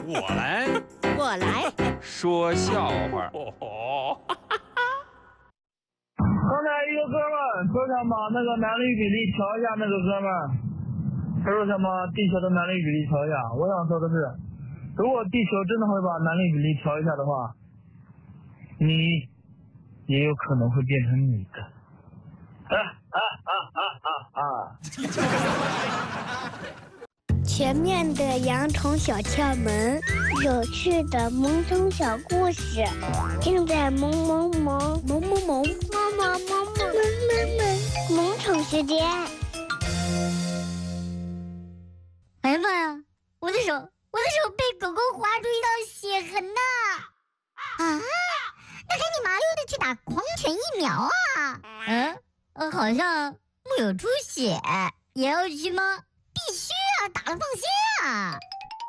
我来说笑话。 刚才一个哥们儿说想把那个男女比例调一下，那个哥们儿他说想把地球的男女比例调一下。我想说的是，如果地球真的会把男女比例调一下的话，你也有可能会变成女的。 全面的养宠小窍门，有趣的萌宠小故事，尽在萌宠时间。哎呀妈呀，我的手被狗狗划出一道血痕呐！啊，那赶紧麻溜的去打狂犬疫苗啊！好像木有出血，也要去吗？必须啊，打了放心啊！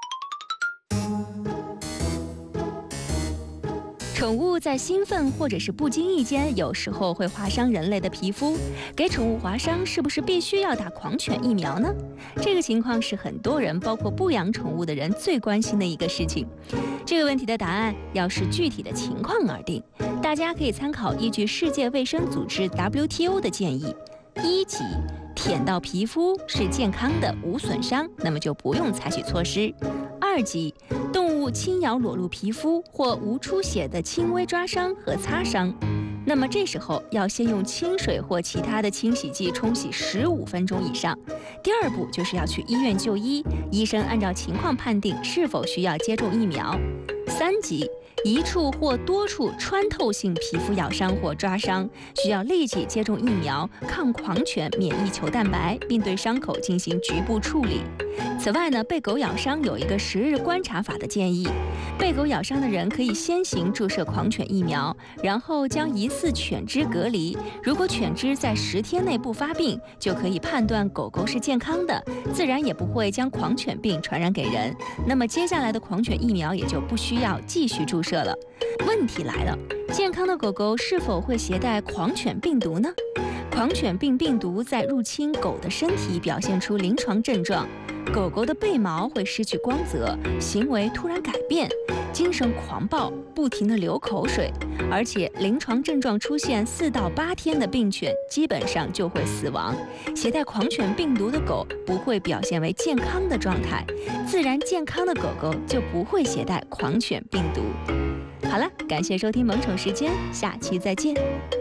宠物在兴奋或者是不经意间，有时候会划伤人类的皮肤。给宠物划伤，是不是必须要打狂犬疫苗呢？这个情况是很多人，包括不养宠物的人最关心的一个事情。这个问题的答案要视具体的情况而定，大家可以参考依据世界卫生组织 WTO 的建议。1级，舔到皮肤是健康的无损伤，那么就不用采取措施。2级，动物轻咬裸露皮肤或无出血的轻微抓伤和擦伤，那么这时候要先用清水或其他的清洗剂冲洗15分钟以上。第2步就是要去医院就医，医生按照情况判定是否需要接种疫苗。3级，一处或多处穿透性皮肤咬伤或抓伤，需要立即接种疫苗抗狂犬免疫球蛋白，并对伤口进行局部处理。此外呢，被狗咬伤有一个10日观察法的建议，被狗咬伤的人可以先行注射狂犬疫苗，然后将疑似犬只隔离。如果犬只在10天内不发病，就可以判断狗狗是健康的，自然也不会将狂犬病传染给人。那么接下来的狂犬疫苗也就不需要继续注射了。问题来了，健康的狗狗是否会携带狂犬病毒呢？狂犬病病毒在入侵狗的身体表现出临床症状，狗狗的背毛会失去光泽，行为突然改变，精神狂暴，不停地流口水，而且临床症状出现4到8天的病犬基本上就会死亡。携带狂犬病毒的狗不会表现为健康的状态，自然健康的狗狗就不会携带狂犬病毒。好了，感谢收听萌宠时间，下期再见。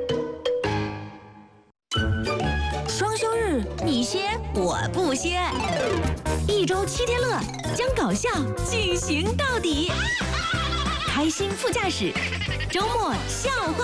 双休日，你歇我不歇，一周7天乐，将搞笑进行到底。开心副驾驶，周末笑话。